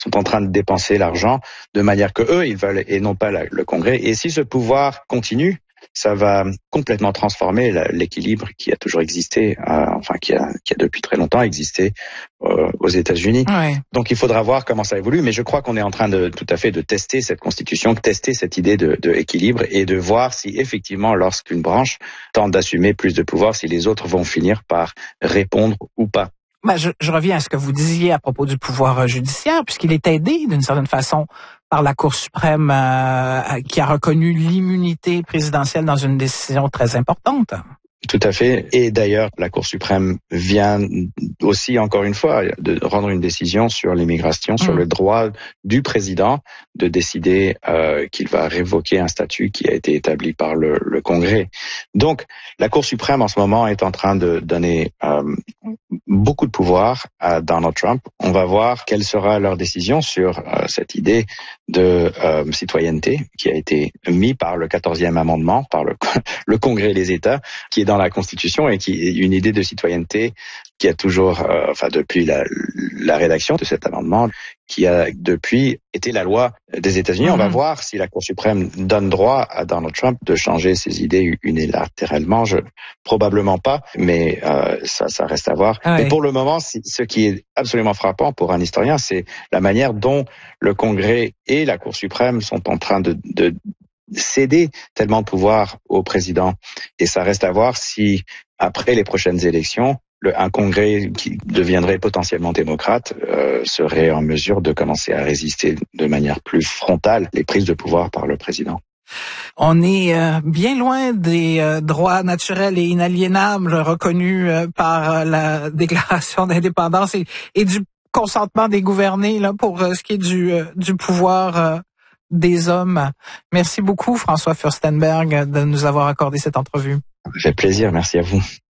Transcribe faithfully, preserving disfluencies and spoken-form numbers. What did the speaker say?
sont en train de dépenser l'argent de manière que eux, ils veulent et non pas la, le Congrès. Et si ce pouvoir continue, ça va complètement transformer l'équilibre qui a toujours existé, euh, enfin qui a, qui a depuis très longtemps existé euh, aux États-Unis. Ouais. Donc il faudra voir comment ça évolue, mais je crois qu'on est en train de tout à fait de tester cette constitution, tester cette idée de, de équilibre et de voir si effectivement, lorsqu'une branche tente d'assumer plus de pouvoir, si les autres vont finir par répondre ou pas. Ben, je, je reviens à ce que vous disiez à propos du pouvoir judiciaire, puisqu'il est aidé d'une certaine façon par la Cour suprême euh, qui a reconnu l'immunité présidentielle dans une décision très importante. Tout à fait. Et d'ailleurs, la Cour suprême vient aussi, encore une fois, de rendre une décision sur l'immigration, mmh. sur le droit du président de décider euh, qu'il va révoquer un statut qui a été établi par le, le Congrès. Donc, la Cour suprême, en ce moment, est en train de donner euh, beaucoup de pouvoir à Donald Trump. On va voir quelle sera leur décision sur euh, cette idée de euh, citoyenneté qui a été mis par le quatorzième amendement, par le, le Congrès et les États, qui est dans la Constitution et qui est une idée de citoyenneté qui a toujours, euh, enfin depuis la, la rédaction de cet amendement, qui a depuis été la loi des États-Unis. Mm-hmm. On va voir si la Cour suprême donne droit à Donald Trump de changer ses idées unilatéralement. Je, probablement pas, mais euh, ça, ça reste à voir. Ah oui. Mais pour le moment, ce qui est absolument frappant pour un historien, c'est la manière dont le Congrès et la Cour suprême sont en train de, de céder tellement de pouvoir au président. Et ça reste à voir si, après les prochaines élections, le, un Congrès qui deviendrait potentiellement démocrate euh, serait en mesure de commencer à résister de manière plus frontale les prises de pouvoir par le président. On est euh, bien loin des euh, droits naturels et inaliénables reconnus euh, par la Déclaration d'indépendance et, et du consentement des gouvernés là, pour euh, ce qui est du, euh, du pouvoir euh, des hommes. Merci beaucoup, François Furstenberg, de nous avoir accordé cette entrevue. Ça fait plaisir, merci à vous.